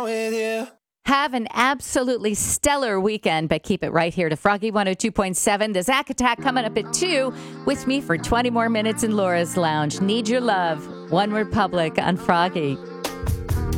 with you. Have an absolutely stellar weekend, but keep it right here to Froggy 102.7. The Zach Attack coming up at 2 with me for 20 more minutes in Laura's Lounge. Need your love. One Republic on Froggy.